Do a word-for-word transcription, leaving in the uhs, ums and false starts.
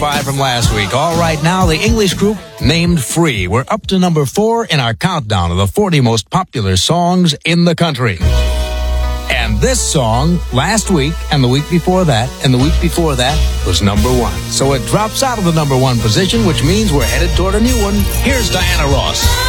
Five from last week. All right, now the English group named Free. We're up to number four in our countdown of the forty most popular songs in the country. And this song, last week, and the week before that, and the week before that, was number one. So it drops out of the number one position, which means we're headed toward a new one. Here's Diana Ross.